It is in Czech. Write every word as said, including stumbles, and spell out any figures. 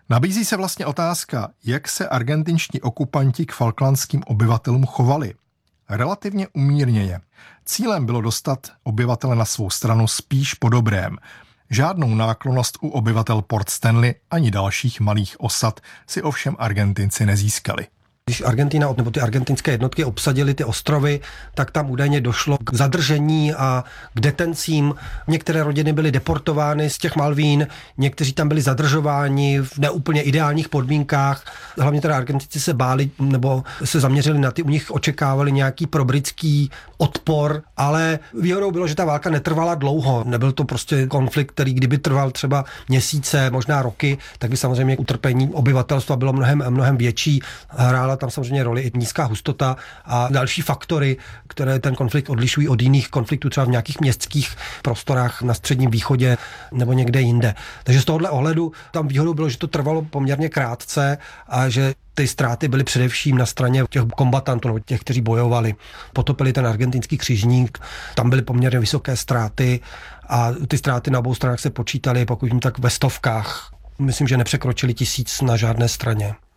Nabízí se vlastně otázka, jak se argentinští okupanti k falklandským obyvatelům chovali. Relativně umírněně. Cílem bylo dostat obyvatele na svou stranu spíš po dobrém. Žádnou náklonnost u obyvatel Port Stanley ani dalších malých osad si ovšem Argentinci nezískali. Když Argentina nebo ty argentinské jednotky obsadily ty ostrovy, tak tam údajně došlo k zadržení a k detencím. Některé rodiny byly deportovány z těch Malvín, někteří tam byli zadržováni v neúplně ideálních podmínkách. Hlavně teda Argentinci se báli nebo se zaměřili na ty, u nich očekávali nějaký probritský odpor, ale výhodou bylo, že ta válka netrvala dlouho. Nebyl to prostě konflikt, který kdyby trval třeba měsíce, možná roky, tak by samozřejmě utrpení obyvatelstva bylo mnohem, mnohem větší. Hrála tam samozřejmě roli i nízká hustota a další faktory, které ten konflikt odlišují od jiných konfliktů třeba v nějakých městských prostorách na Středním východě nebo někde jinde. Takže z tohohle ohledu tam výhodou bylo, že to trvalo poměrně krátce a že ty ztráty byly především na straně těch kombatantů, nebo těch, kteří bojovali. Potopili ten argentinský křižník, tam byly poměrně vysoké ztráty a ty ztráty na obou stranách se počítaly, pokud jim tak ve stovkách. Myslím, že nepřekročili tisíc na žádné straně.